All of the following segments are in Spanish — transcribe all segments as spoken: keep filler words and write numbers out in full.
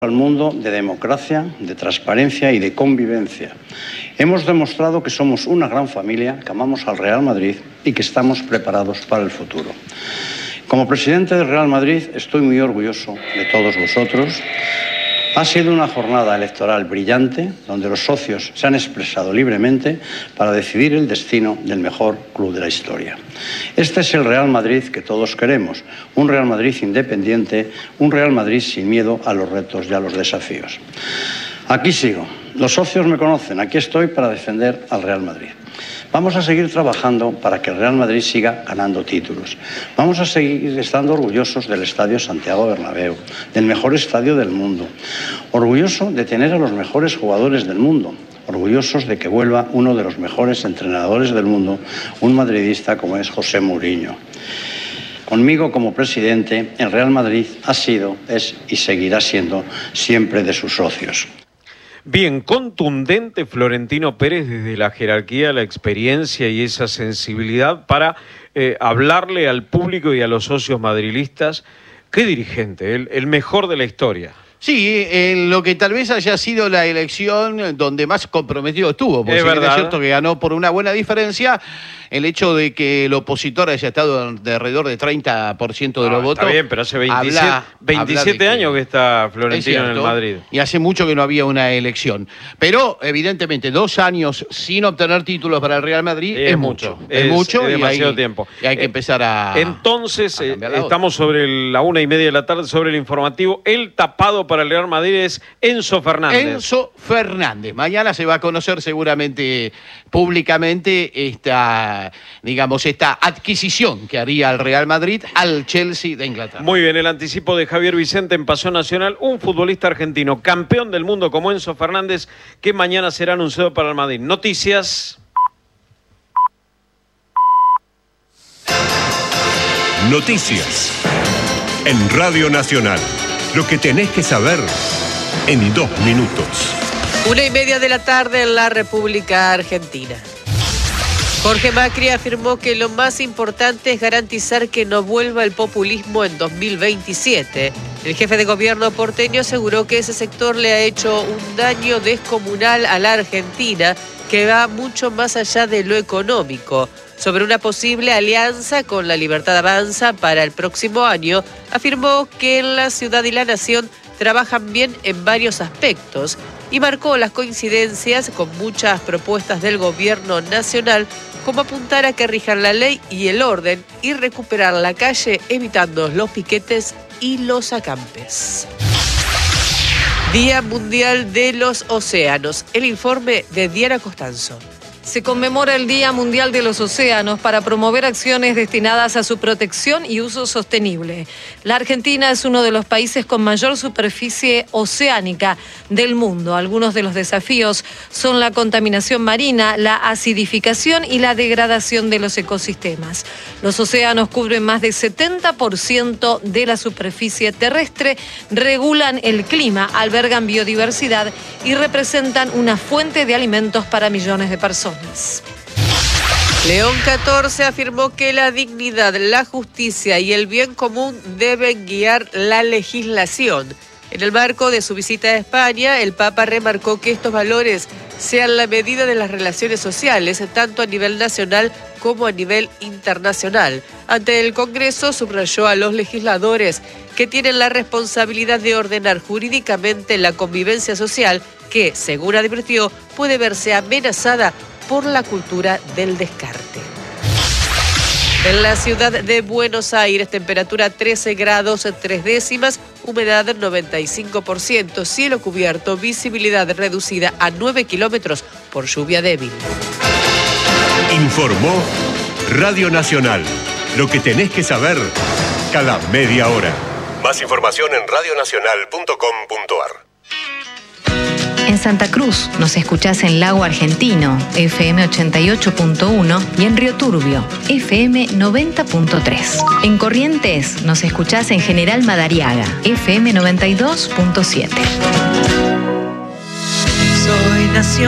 al mundo de democracia, de transparencia y de convivencia. Hemos demostrado que somos una gran familia, que amamos al Real Madrid y que estamos preparados para el futuro. Como presidente del Real Madrid estoy muy orgulloso de todos vosotros. Ha sido una jornada electoral brillante, donde los socios se han expresado libremente para decidir el destino del mejor club de la historia. Este es el Real Madrid que todos queremos, un Real Madrid independiente, un Real Madrid sin miedo a los retos y a los desafíos. Aquí sigo. Los socios me conocen, aquí estoy para defender al Real Madrid. Vamos a seguir trabajando para que el Real Madrid siga ganando títulos. Vamos a seguir estando orgullosos del Estadio Santiago Bernabéu, del mejor estadio del mundo. Orgulloso de tener a los mejores jugadores del mundo. Orgullosos de que vuelva uno de los mejores entrenadores del mundo, un madridista como es José Mourinho. Conmigo como presidente, el Real Madrid ha sido, es y seguirá siendo siempre de sus socios. Bien, contundente Florentino Pérez desde la jerarquía, la experiencia y esa sensibilidad para eh, hablarle al público y a los socios madrilistas. Qué dirigente, el, el mejor de la historia. Sí, en lo que tal vez haya sido la elección donde más comprometido estuvo, porque es, si verdad. es cierto que ganó por una buena diferencia, el hecho de que el opositor haya estado de alrededor de treinta por ciento de no, los votos. Está bien, pero hace veintisiete, habla, veintisiete habla años que, que está Florentino cierto, en el Madrid. Y hace mucho que no había una elección. Pero, evidentemente, dos años sin obtener títulos para el Real Madrid es, es mucho. Es, es mucho. Es demasiado y hay, tiempo. Y hay que empezar a. Entonces, a eh, estamos sobre la una y media de la tarde, sobre el informativo. El tapado para el Real Madrid es Enzo Fernández. Enzo Fernández. Mañana se va a conocer seguramente públicamente esta, digamos, esta adquisición que haría el Real Madrid al Chelsea de Inglaterra. Muy bien, el anticipo de Javier Vicente en Pasión Nacional, un futbolista argentino, campeón del mundo como Enzo Fernández, que mañana será anunciado para el Madrid. Noticias. Noticias. En Radio Nacional. Lo que tenés que saber en dos minutos. Una y media de la tarde en la República Argentina. Jorge Macri afirmó que lo más importante es garantizar que no vuelva el populismo en dos mil veintisiete. El jefe de gobierno porteño aseguró que ese sector le ha hecho un daño descomunal a la Argentina que va mucho más allá de lo económico. Sobre una posible alianza con La Libertad Avanza para el próximo año, afirmó que en la ciudad y la nación trabajan bien en varios aspectos y marcó las coincidencias con muchas propuestas del gobierno nacional, como apuntar a que rijan la ley y el orden y recuperar la calle evitando los piquetes y los acampes. Día Mundial de los Océanos. El informe de Diana Costanzo. Se conmemora el Día Mundial de los Océanos para promover acciones destinadas a su protección y uso sostenible. La Argentina es uno de los países con mayor superficie oceánica del mundo. Algunos de los desafíos son la contaminación marina, la acidificación y la degradación de los ecosistemas. Los océanos cubren más del setenta por ciento de la superficie terrestre, regulan el clima, albergan biodiversidad y representan una fuente de alimentos para millones de personas. León catorce afirmó que la dignidad, la justicia y el bien común deben guiar la legislación. En el marco de su visita a España, el Papa remarcó que estos valores sean la medida de las relaciones sociales, tanto a nivel nacional como a nivel internacional. Ante el Congreso, subrayó a los legisladores que tienen la responsabilidad de ordenar jurídicamente la convivencia social que, según advirtió, puede verse amenazada por la cultura del descarte. En la ciudad de Buenos Aires, temperatura trece grados tres décimas, humedad noventa y cinco por ciento, cielo cubierto, visibilidad reducida a nueve kilómetros por lluvia débil. Informó Radio Nacional. Lo que tenés que saber cada media hora. Más información en radio nacional punto com punto ar. En Santa Cruz nos escuchás en Lago Argentino, F M ochenta y ocho punto uno, y en Río Turbio, F M noventa punto tres. En Corrientes nos escuchás en General Madariaga, F M noventa y dos punto siete. Soy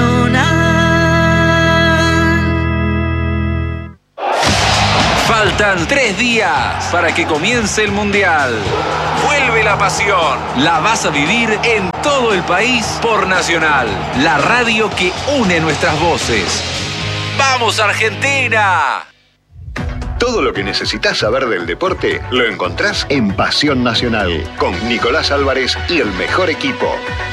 nacional. Faltan tres días para que comience el Mundial. Vuelve Vive la pasión. La vas a vivir en todo el país por Nacional, la radio que une nuestras voces. ¡Vamos, Argentina! Todo lo que necesitas saber del deporte lo encontrás en Pasión Nacional, con Nicolás Álvarez y el mejor equipo.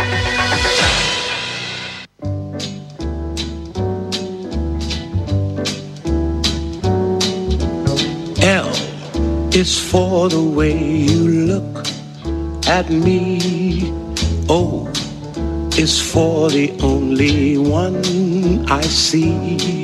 L is for the way you look at me. O is for the only one I see.